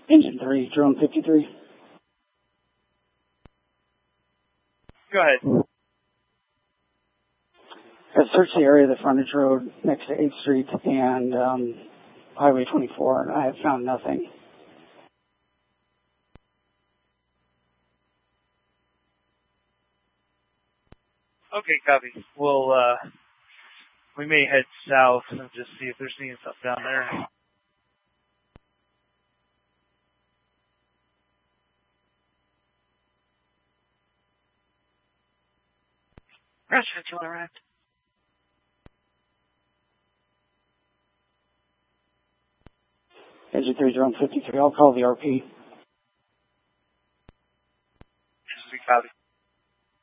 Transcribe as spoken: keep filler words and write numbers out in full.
Engine three, drone fifty-three. Go ahead. I searched the area of the frontage road next to eighth Street and um, Highway twenty-four, and I have found nothing. Okay, copy. We'll, uh, we may head south and just see if there's any stuff down there. Roger, you arrived. Engine three, drone fifty-three. I'll call the R P. Copy.